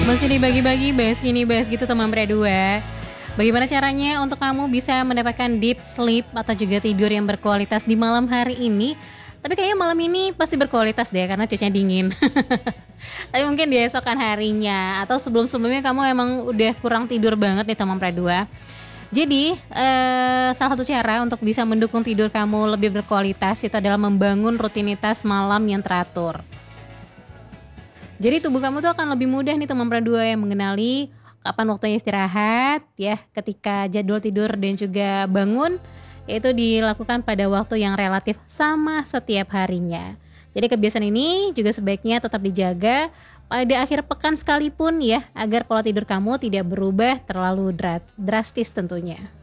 Masih dibagi-bagi, bahas gini, bahas gitu teman berdua. Bagaimana caranya untuk kamu bisa mendapatkan deep sleep atau juga tidur yang berkualitas di malam hari ini? Tapi kayaknya malam ini pasti berkualitas deh karena cuacanya dingin. Tapi mungkin di esokan harinya atau sebelum-sebelumnya kamu emang udah kurang tidur banget nih teman berdua. Jadi salah satu cara untuk bisa mendukung tidur kamu lebih berkualitas itu adalah membangun rutinitas malam yang teratur. Jadi tubuh kamu tuh akan lebih mudah nih teman berdua yang mengenali kapan waktunya istirahat ya, ketika jadwal tidur dan juga bangun itu dilakukan pada waktu yang relatif sama setiap harinya. Jadi kebiasaan ini juga sebaiknya tetap dijaga pada akhir pekan sekalipun ya, agar pola tidur kamu tidak berubah terlalu drastis tentunya.